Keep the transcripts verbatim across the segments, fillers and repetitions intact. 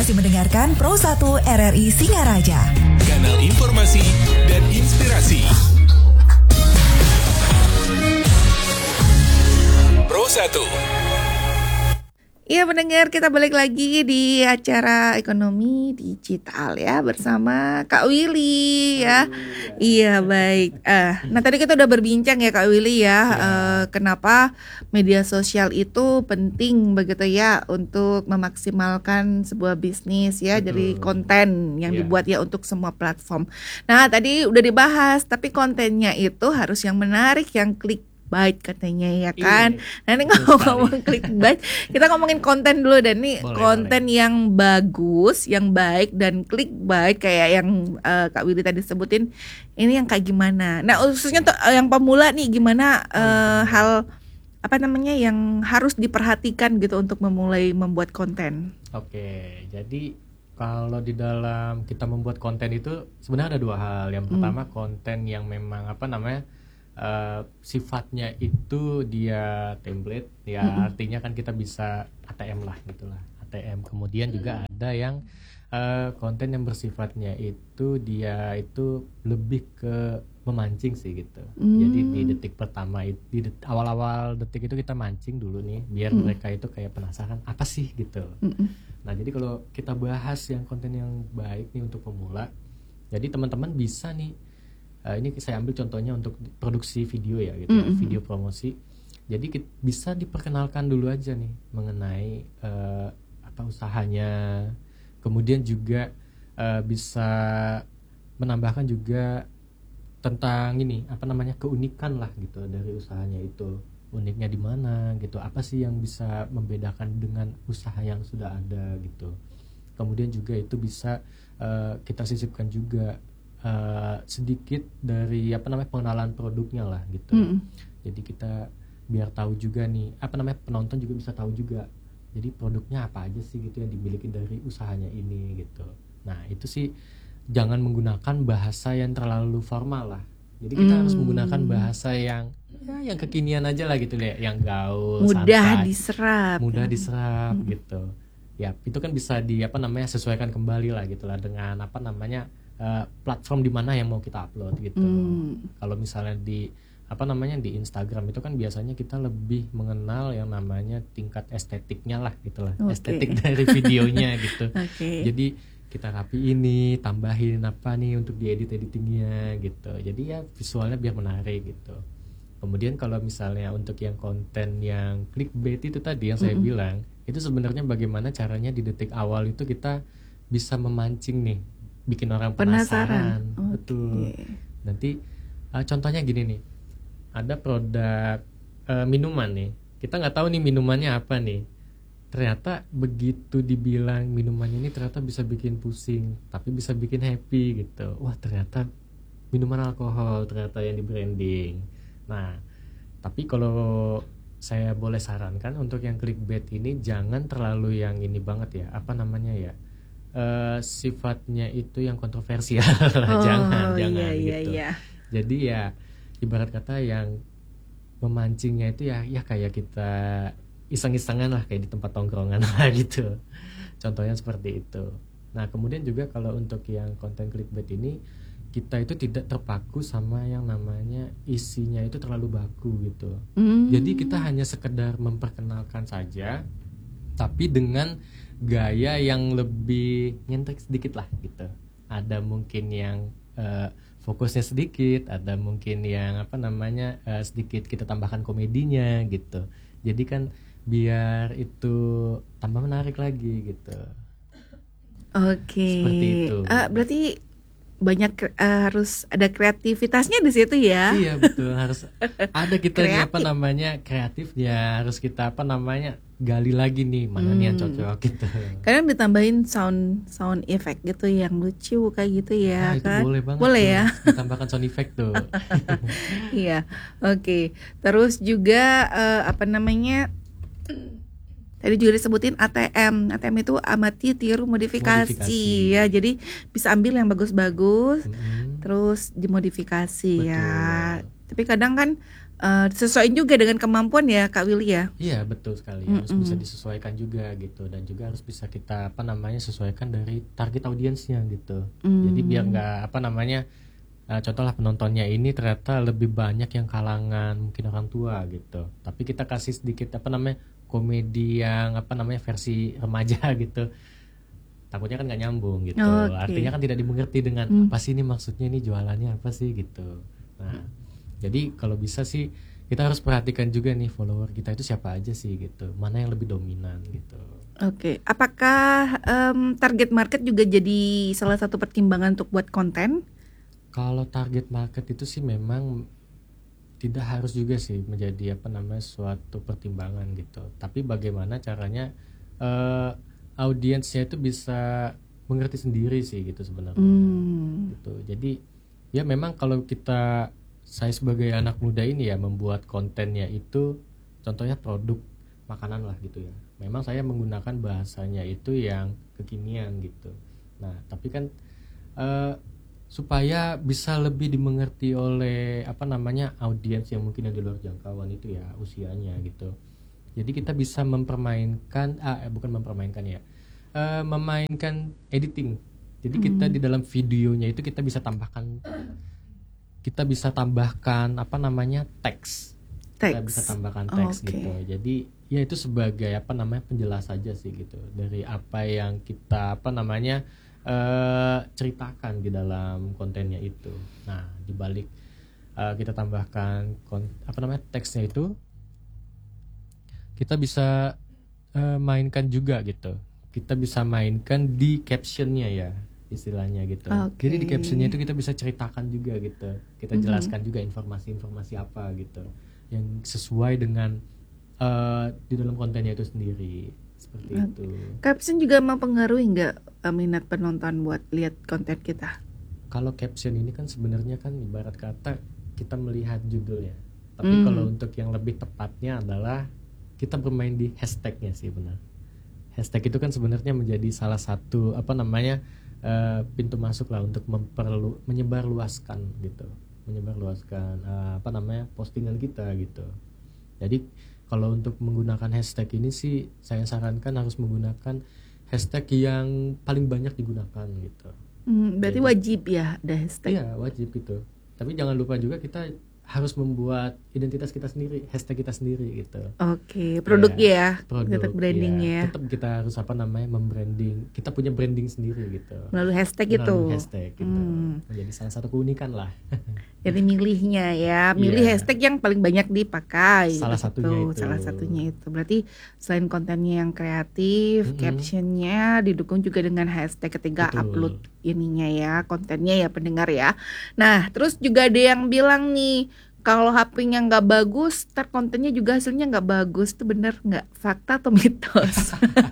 masih mendengarkan Pro satu R R I Singaraja, kanal informasi dan inspirasi. Pro satu. Iya pendengar, kita balik lagi di acara ekonomi digital ya bersama Kak Willy ya. Iya baik. Eh, nah tadi kita udah berbincang ya Kak Willy ya, eh, kenapa media sosial itu penting begitu ya untuk memaksimalkan sebuah bisnis ya. Betul. Dari konten yang Iya. dibuat ya untuk semua platform. Nah tadi udah dibahas, tapi kontennya itu harus yang menarik, yang klik bait katanya ya kan. Iya, Nah ini betul ngomong clickbait, kita ngomongin konten dulu dan nih Boleh, konten yang bagus, yang baik dan clickbait kayak yang uh, Kak Willy tadi sebutin, ini yang kayak gimana? Nah khususnya tuh uh, yang pemula nih gimana uh, hal apa namanya yang harus diperhatikan gitu untuk memulai membuat konten? Oke, jadi kalau di dalam kita membuat konten itu sebenarnya ada dua hal. Yang pertama konten yang memang apa namanya uh, sifatnya itu dia template, ya Mm-mm. artinya kan kita bisa A T M lah gitulah, A T M. Kemudian juga ada yang uh, konten yang bersifatnya itu dia itu lebih ke memancing sih gitu. Mm. Jadi di detik pertama it- di det- awal-awal detik itu kita mancing dulu nih biar Mm. mereka itu kayak penasaran apa sih gitu. Mm-mm. Nah, jadi kalau kita bahas yang konten yang baik nih untuk pemula, jadi teman-teman bisa nih, uh, ini saya ambil contohnya untuk produksi video ya gitu, ya, Mm-mm. video promosi. Jadi kit- bisa diperkenalkan dulu aja nih mengenai uh, apa usahanya, kemudian juga uh, bisa menambahkan juga tentang ini apa namanya keunikan lah gitu dari usahanya itu. Uniknya di mana gitu, apa sih yang bisa membedakan dengan usaha yang sudah ada gitu. Kemudian juga itu bisa uh, kita sisipkan juga uh, sedikit dari apa namanya pengenalan produknya lah gitu. Mm-mm. Jadi kita biar tahu juga nih apa namanya penonton juga bisa tahu juga jadi produknya apa aja sih gitu yang dimiliki dari usahanya ini gitu. Nah itu sih jangan menggunakan bahasa yang terlalu formal lah. Jadi kita Hmm. harus menggunakan bahasa yang ya yang kekinian aja lah gitu ya, yang gaul, Mudah santai, diserap. mudah ya. diserap gitu. Ya itu kan bisa di apa namanya sesuaikan kembali lah gitu lah dengan apa namanya eh, platform di mana yang mau kita upload gitu. Hmm. Kalau misalnya di apa namanya di Instagram itu kan biasanya kita lebih mengenal yang namanya tingkat estetiknya lah gitulah, Oke. estetik dari videonya gitu. Oke. Jadi kita rapi ini, tambahin apa nih untuk diedit editingnya gitu. Jadi ya visualnya biar menarik gitu. Kemudian kalau misalnya untuk yang konten yang clickbait itu tadi yang saya Mm-mm. bilang, itu sebenarnya bagaimana caranya di detik awal itu kita bisa memancing nih, bikin orang Penasaran. penasaran. Betul. Oke. Nanti uh, contohnya gini nih, ada produk uh, minuman nih, kita nggak tahu nih minumannya apa nih. Ternyata begitu dibilang minumannya ini ternyata bisa bikin pusing, tapi bisa bikin happy gitu. Wah ternyata minuman alkohol ternyata yang di branding. Nah, tapi kalau saya boleh sarankan untuk yang clickbait ini jangan terlalu yang ini banget ya, apa namanya ya, eh, sifatnya itu yang kontroversial. Oh, jangan, iya, jangan iya, gitu. iya. Jadi ya ibarat kata yang memancingnya itu ya, ya kayak kita iseng-isengan lah kayak di tempat tongkrongan lah gitu. Contohnya seperti itu. Nah kemudian juga kalau untuk yang konten clickbait ini kita itu tidak terpaku sama yang namanya isinya itu terlalu baku gitu. Hmm. Jadi kita hanya sekedar memperkenalkan saja, tapi dengan gaya yang lebih nyentrik sedikit lah gitu. Ada mungkin yang eh, fokusnya sedikit, ada mungkin yang apa namanya eh, sedikit kita tambahkan komedinya gitu. Jadi kan biar itu tambah menarik lagi gitu. Oke. Seperti itu. Ah, berarti banyak kre- ah, harus ada kreativitasnya di situ ya. Iya betul, harus ada kita nih apa Kreatif. namanya kreatifnya, harus kita apa namanya gali lagi nih mana nih yang Hmm. cocok gitu. Kadang ditambahin sound sound effect gitu yang lucu kayak gitu ya Nah, itu kan. boleh banget. Boleh tuh, ya. ditambahkan sound effect tuh. Iya. Oke. Terus juga eh, apa namanya? Tadi juga disebutin A T M. A T M itu amati, tiru, modifikasi, Modifikasi. ya. Jadi bisa ambil yang bagus-bagus, Mm-mm. terus dimodifikasi Betul. ya. Tapi kadang kan uh, sesuaiin juga dengan kemampuan ya Kak Willy ya. Iya betul sekali, Mm-mm. harus bisa disesuaikan juga gitu, dan juga harus bisa kita apa namanya sesuaikan dari target audiensnya gitu. Mm. Jadi biar nggak apa namanya uh, contohlah penontonnya ini ternyata lebih banyak yang kalangan mungkin orang tua gitu, tapi kita kasih sedikit apa namanya komedi yang apa namanya versi remaja gitu, takutnya kan nggak nyambung gitu. Oke. Artinya kan tidak dimengerti dengan Hmm. apa sih ini maksudnya, ini jualannya apa sih gitu. Nah jadi kalau bisa sih kita harus perhatikan juga nih follower kita itu siapa aja sih gitu, mana yang lebih dominan gitu. Oke, apakah em, target market juga jadi salah satu pertimbangan untuk buat konten? Kalau target market itu sih memang tidak harus juga sih menjadi apa namanya suatu pertimbangan gitu. Tapi bagaimana caranya eh, audiensnya itu bisa mengerti sendiri sih gitu sebenarnya. Hmm. Gitu. Jadi ya memang kalau kita, saya sebagai anak muda ini ya membuat kontennya itu contohnya produk makanan lah gitu ya. Memang saya menggunakan bahasanya itu yang kekinian gitu. Nah, tapi kan eh, supaya bisa lebih dimengerti oleh apa namanya audiens yang mungkin yang di luar jangkauan itu ya usianya gitu. Jadi kita bisa mempermainkan ah eh, bukan mempermainkan ya. eh, memainkan editing. Jadi kita di dalam videonya itu kita bisa tambahkan kita bisa tambahkan apa namanya teks. Kita Teks. bisa tambahkan teks Oke. gitu. Jadi ya itu sebagai apa namanya penjelas saja sih gitu dari apa yang kita apa namanya eh, ceritakan di dalam kontennya itu. Nah, di balik eh, kita tambahkan kon- apa namanya teksnya itu, kita bisa eh, mainkan juga gitu. Kita bisa mainkan di captionnya ya istilahnya gitu. Oke. Jadi di captionnya itu kita bisa ceritakan juga gitu. Kita Mhm. jelaskan juga informasi-informasi apa gitu yang sesuai dengan eh, di dalam kontennya itu sendiri seperti Oke. itu. Caption juga mempengaruhi nggak eh, minat penonton buat lihat konten kita? Kalau caption ini kan sebenarnya kan ibarat kata kita melihat judulnya. Tapi Hmm. kalau untuk yang lebih tepatnya adalah kita bermain di hashtagnya sih benar. Hashtag itu kan sebenarnya menjadi salah satu apa namanya eh, pintu masuk lah untuk memperlu menyebarluaskan gitu, menyebarluaskan eh, apa namanya postingan kita gitu. Jadi kalau untuk menggunakan hashtag ini sih saya sarankan harus menggunakan hashtag yang paling banyak digunakan gitu. Hmm, berarti Jadi- wajib ya ada hashtag. Iya wajib gitu. Tapi jangan lupa juga kita harus membuat identitas kita sendiri, hashtag kita sendiri gitu. Oke, produknya ya, Produk, tetap brandingnya ya. Tetap kita harus apa namanya membranding. Kita punya branding sendiri gitu. melalui hashtag itu. Melalui hashtag gitu. Hmm. Menjadi salah satu keunikan lah. Jadi milihnya ya, milih Iya. hashtag yang paling banyak dipakai. Salah gitu. satunya itu. Salah satunya itu. Berarti selain kontennya yang kreatif, Mm-mm. captionnya didukung juga dengan hashtag ketika Betul. upload ininya ya, kontennya ya pendengar ya. Nah, terus juga ada yang bilang nih, kalau H P-nya nggak bagus, ntar kontennya juga hasilnya nggak bagus. Itu bener nggak? Fakta atau mitos?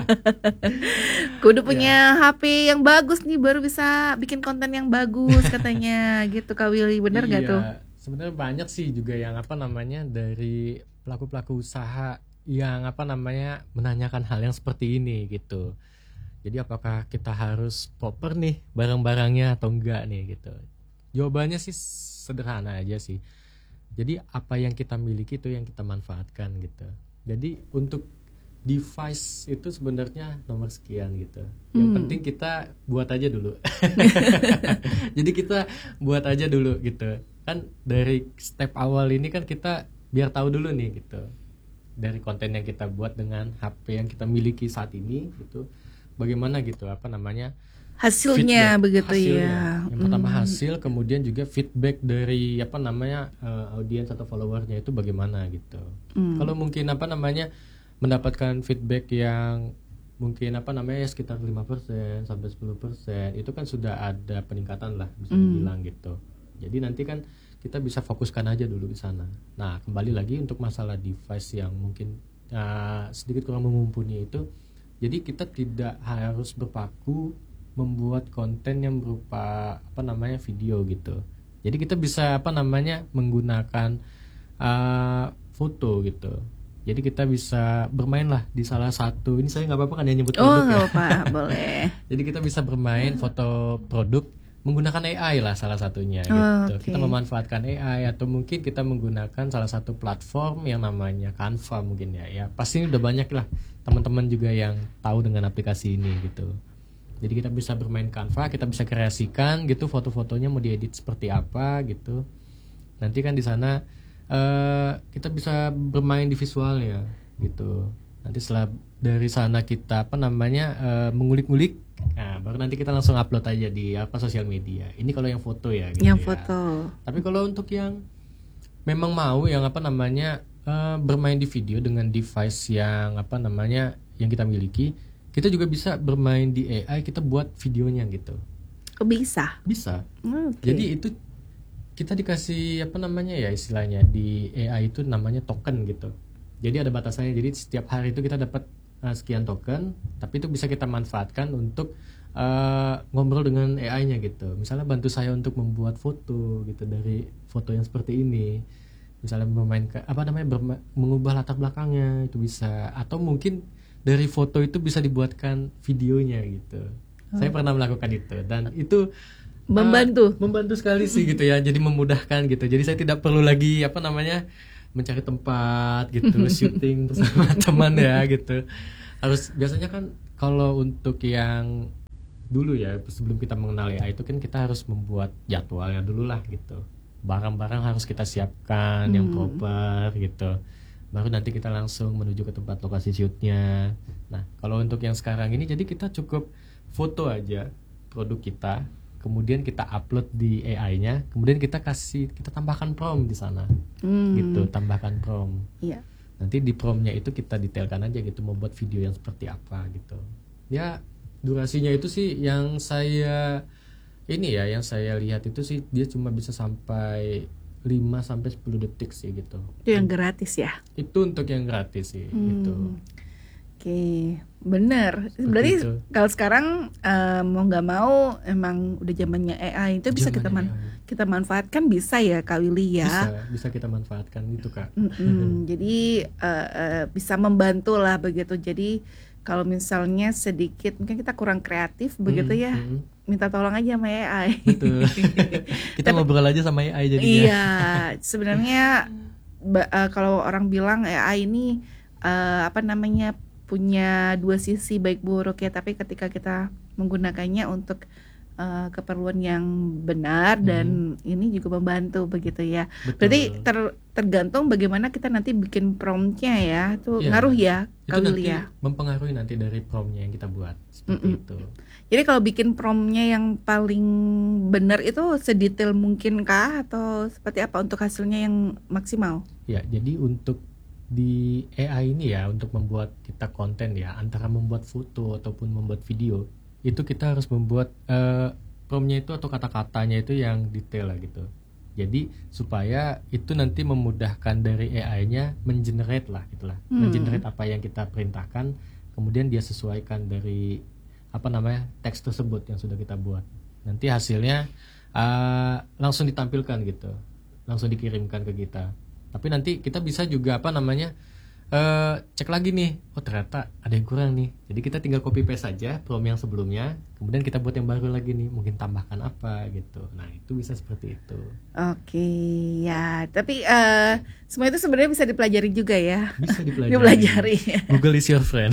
Kudu punya H P yang bagus nih baru bisa bikin konten yang bagus katanya gitu Kak Willy. Bener nggak Iya, tuh? sebenarnya banyak sih juga yang apa namanya dari pelaku-pelaku usaha yang apa namanya menanyakan hal yang seperti ini gitu. Jadi apakah kita harus proper nih barang-barangnya atau enggak nih gitu. Jawabannya sih sederhana aja sih. Jadi apa yang kita miliki itu yang kita manfaatkan gitu. Jadi untuk device itu sebenarnya nomor sekian gitu. Yang Hmm. penting kita buat aja dulu. Jadi kita buat aja dulu gitu. Kan dari step awal ini kan kita biar tahu dulu nih gitu. Dari konten yang kita buat dengan H P yang kita miliki saat ini gitu. Bagaimana gitu apa namanya? Hasilnya Feedback, begitu hasilnya. ya. Yang pertama Hmm. hasil, kemudian juga feedback dari apa namanya uh, audiens atau followernya itu bagaimana gitu. Hmm. Kalau mungkin apa namanya mendapatkan feedback yang mungkin apa namanya ya sekitar lima persen sampai sepuluh persen itu kan sudah ada peningkatan lah bisa Hmm. dibilang gitu. Jadi nanti kan kita bisa fokuskan aja dulu di sana. Nah, kembali lagi untuk masalah device yang mungkin uh, sedikit kurang mumpuni itu, jadi kita tidak harus berpaku membuat konten yang berupa apa namanya video gitu. Jadi kita bisa apa namanya menggunakan uh, foto gitu. Jadi kita bisa bermain lah di salah satu. Ini saya nggak apa-apa kan ya nyebut Oh produk ya. nggak apa boleh. Jadi kita bisa bermain foto produk menggunakan A I lah salah satunya Oh, gitu. oke. Kita memanfaatkan A I atau mungkin kita menggunakan salah satu platform yang namanya Canva mungkin ya. Ya pasti udah banyak lah teman-teman juga yang tahu dengan aplikasi ini gitu. Jadi kita bisa bermain Canva, kita bisa kreasikan gitu foto-fotonya mau diedit seperti apa gitu. Nanti kan di sana eh, kita bisa bermain di visualnya gitu. Nanti setelah dari sana kita apa namanya eh, mengulik-ngulik, nah baru nanti kita langsung upload aja di apa sosial media. Ini kalau yang foto ya. Gitu Yang ya. foto. Tapi kalau untuk yang memang mau yang apa namanya eh, bermain di video dengan device yang apa namanya yang kita miliki, kita juga bisa bermain di A I, kita buat videonya gitu. Oh, bisa. Bisa. Oke. Jadi itu kita dikasih apa namanya ya istilahnya di A I itu namanya token gitu. Jadi ada batasannya. Jadi setiap hari itu kita dapat uh, sekian token, tapi itu bisa kita manfaatkan untuk uh, ngobrol dengan A I-nya gitu. Misalnya bantu saya untuk membuat foto gitu dari foto yang seperti ini. Misalnya memainkan apa namanya berma- mengubah latar belakangnya itu bisa. Atau mungkin dari foto itu bisa dibuatkan videonya gitu. Oh. Saya pernah melakukan itu dan itu Membantu. uh, membantu sekali sih gitu ya. Jadi memudahkan gitu. Jadi saya tidak perlu lagi apa namanya mencari tempat gitu, syuting bersama teman ya gitu. Harus biasanya kan kalau untuk yang dulu ya sebelum kita mengenal A I itu kan kita harus membuat jadwalnya dulu lah gitu. Barang-barang harus kita siapkan yang proper gitu. Baru nanti kita langsung menuju ke tempat lokasi shootnya. Nah kalau untuk yang sekarang ini jadi kita cukup foto aja produk kita, kemudian kita upload di A I-nya, kemudian kita kasih kita tambahkan prompt di sana, Hmm. gitu, tambahkan prompt. Iya. Nanti di prompt-nya itu kita detailkan aja gitu, mau buat video yang seperti apa gitu. Ya durasinya itu sih yang saya ini ya, yang saya lihat itu sih dia cuma bisa sampai lima sampai sepuluh detik sih gitu. Itu yang gratis ya. Itu untuk yang gratis sih gitu. Hmm. Oke, bener. Seperti Berarti itu. kalau sekarang eh, mau nggak mau emang udah zamannya A I itu bisa kita man- Zamannya kita manfaatkan bisa ya Kak Willy ya. Bisa, bisa kita manfaatkan itu Kak. Mm-mm. Jadi eh, eh, bisa membantu lah begitu. Jadi kalau misalnya sedikit mungkin kita kurang kreatif begitu Hmm, ya, hmm. minta tolong aja sama A I. Betul. Kita ngobrol aja sama A I jadinya. Iya, sebenarnya ba- eh, kalau orang bilang A I ini eh, apa namanya punya dua sisi baik buruk ya, tapi ketika kita menggunakannya untuk eh, keperluan yang benar dan ini juga membantu begitu ya. Betul. Berarti ter- tergantung bagaimana kita nanti bikin promptnya ya, itu Iya. ngaruh ya, itu Kak nanti Willy ya. mempengaruhi nanti dari promptnya yang kita buat seperti Mm-mm. itu. Jadi kalau bikin promptnya yang paling benar itu sedetail mungkin kah atau seperti apa untuk hasilnya yang maksimal? Ya, jadi untuk di A I ini ya untuk membuat kita konten ya antara membuat foto ataupun membuat video itu kita harus membuat eh, promptnya itu atau kata-katanya itu yang detail lah gitu. Jadi supaya itu nanti memudahkan dari A I-nya mengenerate lah gitulah, Hmm. mengenerate apa yang kita perintahkan, kemudian dia sesuaikan dari apa namanya teks tersebut yang sudah kita buat. Nanti hasilnya eh, langsung ditampilkan gitu, langsung dikirimkan ke kita. Tapi nanti kita bisa juga apa namanya eh, cek lagi nih, oh ternyata ada yang kurang nih. Jadi kita tinggal copy paste saja prompt yang sebelumnya, kemudian kita buat yang baru lagi nih, mungkin tambahkan apa gitu. Nah itu bisa seperti itu. Oke ya, tapi eh, semua itu sebenarnya bisa dipelajari juga ya. Bisa dipelajari. Dipelajari. Google is your friend.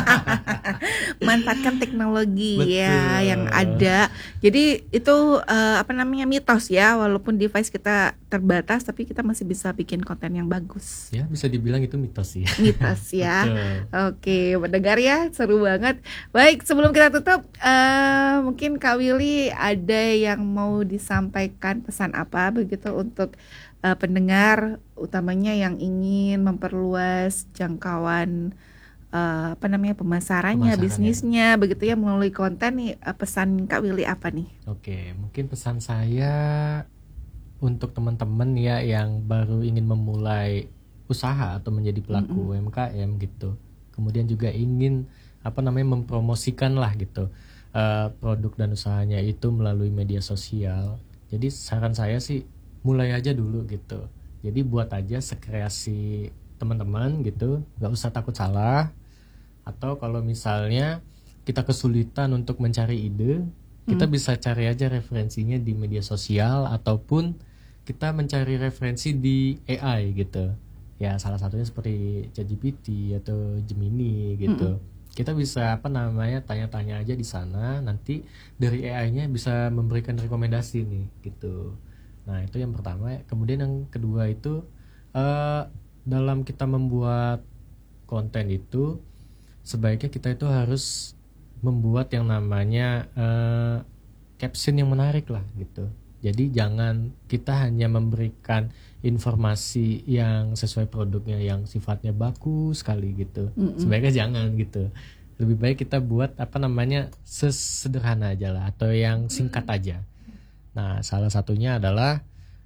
Manfaatkan teknologi Betul. ya yang ada. Jadi itu eh, apa namanya mitos ya, walaupun device kita terbatas tapi kita masih bisa bikin konten yang bagus. Ya bisa dibilang itu mitos sih. Mitos ya. Betul. Oke, mendengar ya, seru banget. Baik, sebelum kita tutup, eh, mungkin Kak Willy ada yang mau disampaikan pesan apa begitu untuk eh, pendengar, utamanya yang ingin memperluas jangkauan eh, apa namanya pemasarannya, Pemasarannya. bisnisnya, begitu ya melalui konten nih. eh, Pesan Kak Willy apa nih? Oke, mungkin pesan saya untuk teman-teman ya yang baru ingin memulai usaha atau menjadi pelaku U M K M gitu. Kemudian juga ingin apa namanya mempromosikan lah gitu eh, produk dan usahanya itu melalui media sosial. Jadi saran saya sih mulai aja dulu gitu. Jadi buat aja sekreasi teman-teman gitu, nggak usah takut salah. Atau kalau misalnya kita kesulitan untuk mencari ide, Kita bisa cari aja referensinya di media sosial ataupun kita mencari referensi di A I gitu. Ya salah satunya seperti ChatGPT atau Gemini gitu. Mm-hmm. Kita bisa apa namanya tanya-tanya aja di sana, nanti dari A I-nya bisa memberikan rekomendasi nih gitu. Nah itu yang pertama. Kemudian yang kedua itu uh, dalam kita membuat konten itu sebaiknya kita itu harus membuat yang namanya uh, caption yang menarik lah gitu. Jadi jangan kita hanya memberikan informasi yang sesuai produknya yang sifatnya bagus sekali gitu. Mm-mm. Sebaiknya jangan gitu. Lebih baik kita buat apa namanya sesederhana aja lah atau yang singkat aja. Nah salah satunya adalah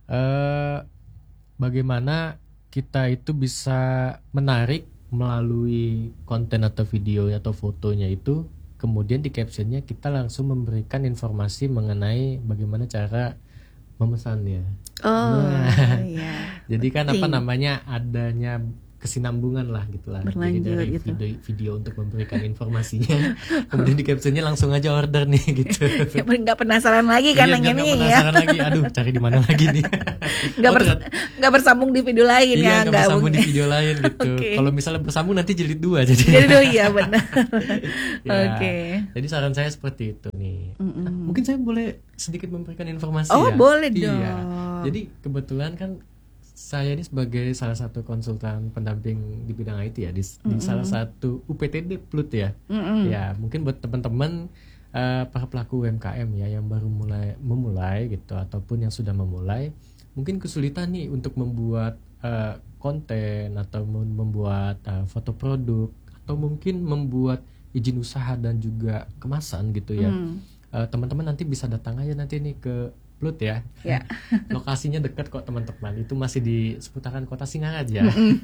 uh, bagaimana kita itu bisa menarik melalui konten atau video atau fotonya itu, kemudian di captionnya kita langsung memberikan informasi mengenai bagaimana cara memesannya. Oh, nah, iya. Jadi kan apa namanya adanya kesinambungan lah gitulah. Jadi dari gitu. video, video untuk memberikan informasinya, kemudian di captionnya langsung aja order nih gitu. Nggak penasaran lagi kan iya, yang ini ya? Penasaran lagi, aduh cari di mana lagi nih? Nggak, ber, nggak bersambung di video lain iya, ya? Nggak bersambung di video lain gitu. Okay. Kalau misalnya bersambung nanti jilid dua jadi. Jilid dua iya benar. ya, Oke. Okay. Jadi saran saya seperti itu nih. Mm-mm. Mungkin saya boleh sedikit memberikan informasi oh, ya. Oh boleh iya. dong. Jadi kebetulan kan saya ini sebagai salah satu konsultan pendamping di bidang I T ya di, di salah satu U P T D Plut ya. Mm-hmm. Ya mungkin buat teman-teman uh, para pelaku U M K M ya yang baru mulai memulai gitu ataupun yang sudah memulai mungkin kesulitan nih untuk membuat uh, konten atau membuat uh, foto produk atau mungkin membuat izin usaha dan juga kemasan gitu ya. Mm. Uh, teman-teman nanti bisa datang aja nanti nih ke Plut ya. Ya. Lokasinya dekat kok teman-teman. Itu masih di seputaran Kota Singaraja.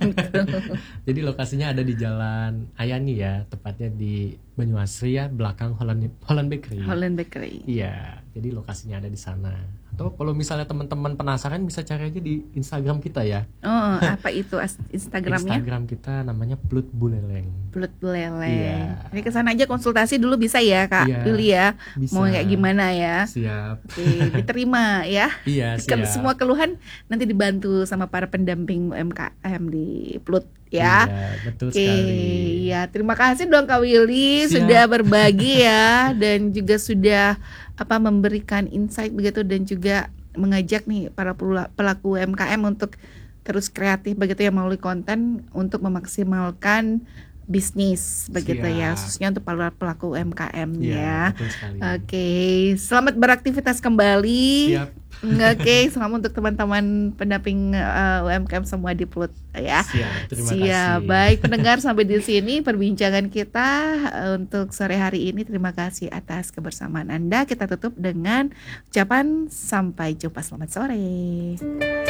Jadi lokasinya ada di Jalan Ayani ya, tepatnya di Banyuasri ya, belakang Holland Holland Bakery. Holland Bakery. Iya, jadi lokasinya ada di sana. Atau kalau misalnya teman-teman penasaran bisa cari aja di Instagram kita ya. Oh, apa itu Instagramnya? Instagram kita namanya Plut Buleleng. Plut Buleleng. Iya. Ini kesana aja konsultasi dulu bisa ya Kak iya, Yuli ya. Bisa. Mau kayak gimana ya? Siap. Oke, diterima ya. Iya, siap. Semua keluhan nanti dibantu sama para pendamping U M K M di Plut ya. Iya, betul Oke, sekali. ya terima kasih dong Kak Willy sudah berbagi ya dan juga sudah apa memberikan insight begitu dan juga mengajak nih para pelaku U M K M untuk terus kreatif begitu ya melalui konten untuk memaksimalkan bisnis begitu Siap. ya khususnya untuk para pelaku U M K M ya. ya. Oke, selamat beraktivitas kembali. Siap. Oke, selamat untuk teman-teman pendamping uh, U M K M semua di Plut ya. Siap, terima Siap. kasih. Baik pendengar sampai di sini perbincangan kita uh, untuk sore hari ini. Terima kasih atas kebersamaan Anda. Kita tutup dengan ucapan sampai jumpa, selamat sore.